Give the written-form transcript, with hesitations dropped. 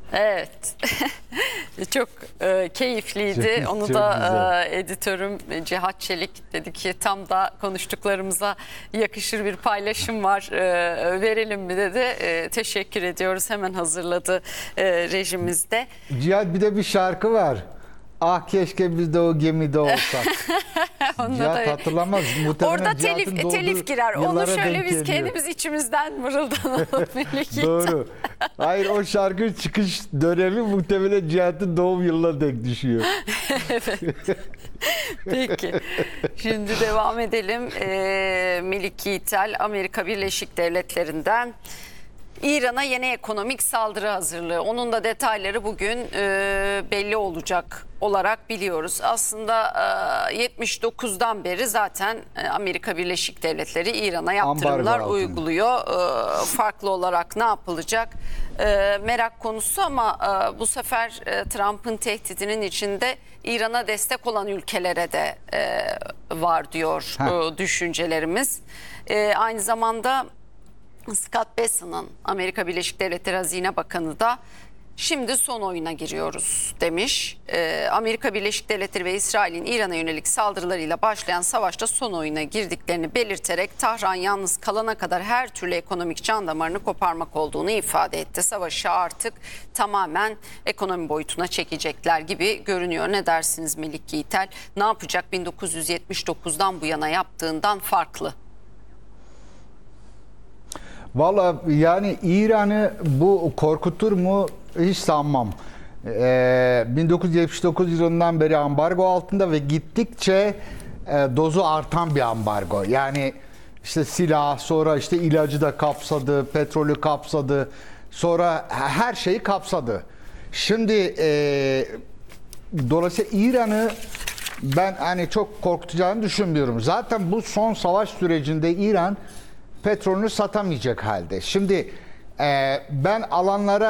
Evet. Çok keyifliydi. Çok- Onu çok da güzel. editörüm Cihat Çelik dedi ki tam da konuştuklarımıza yakışır bir paylaşım var. Verelim mi dedi. Teşekkür ediyoruz. Hemen hazırladı rejimizde. Cihat, bir de bir şarkı var. Ah keşke biz de o gemide olsak. Onu Cihat da- hatırlamaz. Muhtemelen Orada Cihat'ın doğduğu telif girer. Onu yıllara şöyle denk biz geliyor. kendimiz içimizden mırıldanalım. Melike. Doğru. Hayır, o şarkı çıkış dönemi muhtemelen Cihat'ın doğum yılına denk düşüyor. Peki. Şimdi devam edelim. Melike İtel, Amerika Birleşik Devletleri'nden İran'a yeni ekonomik saldırı hazırlığı. Onun da detayları bugün belli olacak olarak biliyoruz. Aslında 79'dan beri zaten Amerika Birleşik Devletleri İran'a yaptırımlar Ambargo altında. uyguluyor. Farklı olarak ne yapılacak? Merak konusu ama bu sefer Trump'ın tehdidinin içinde İran'a destek olan ülkelere de var diyor düşüncelerimiz. Aynı zamanda Scott Bessent'ın, Amerika Birleşik Devletleri Hazine Bakanı da şimdi son oyuna giriyoruz demiş. Amerika Birleşik Devletleri ve İsrail'in İran'a yönelik saldırılarıyla başlayan savaşta son oyuna girdiklerini belirterek Tahran yalnız kalana kadar her türlü ekonomik can damarını koparmak olduğunu ifade etti. Savaşı artık tamamen ekonomi boyutuna çekecekler gibi görünüyor. Ne dersiniz Melike İtel? Ne yapacak 1979'dan bu yana yaptığından farklı? Valla yani İran'ı bu korkutur mu hiç sanmam. 1979 yılından beri ambargo altında ve gittikçe dozu artan bir ambargo. Yani işte silah, sonra işte ilacı da kapsadı, petrolü kapsadı, sonra her şeyi kapsadı. Şimdi dolayısıyla İran'ı ben hani çok korkutacağını düşünmüyorum. Zaten bu son savaş sürecinde İran petrolünü satamayacak halde. Şimdi ben alanlara